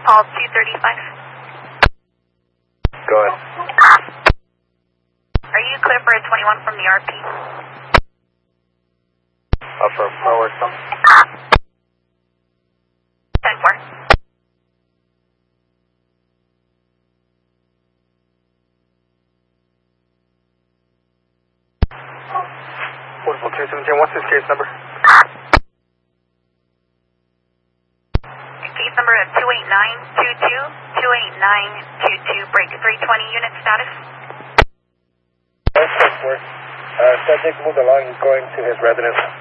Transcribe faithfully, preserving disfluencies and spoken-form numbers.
Paul two thirty-five. Go ahead. Are you clear for a twenty-one from the R P? Affirm. I'll work some. ten four. Wonderful. two seventeen. What's his case number? Case number of two eight nine two two, two eight nine two two, break three twenty, unit status. That's uh, subject moved along, he's going to his residence.